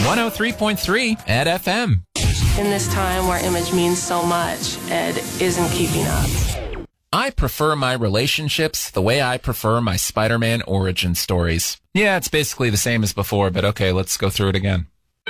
103.3 at FM. In this time where image means so much, Ed isn't keeping up. I prefer my relationships the way I prefer my Spider-Man origin stories. Yeah, it's basically the same as before, but okay, let's go through it again.